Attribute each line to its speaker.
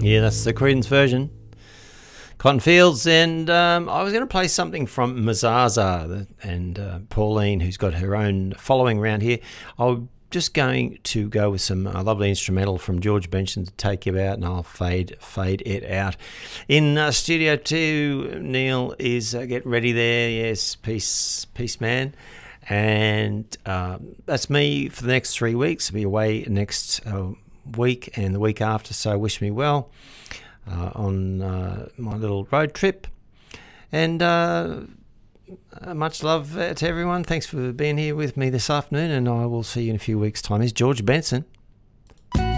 Speaker 1: Yeah, that's the Creedence version. Cotton Fields, and I was going to play something from Mazaza and Pauline, who's got her own following around here. I'm just going to go with some lovely instrumental from George Benson to take you out, and I'll fade it out. In Studio 2, Neil is get ready there. Yes, peace man. And that's me for the next 3 weeks. I'll be away next week and the week after, so wish me well on my little road trip. And much love to everyone. Thanks for being here with me this afternoon, and I will see you in a few weeks' time. This is George Benson.